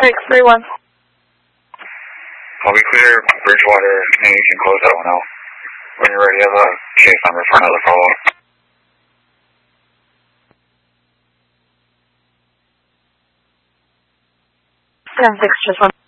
631. I'll be clear, Bridgewater, and you can close that one out. When you're ready, I have a case number for another follow-up. 10-6, just one.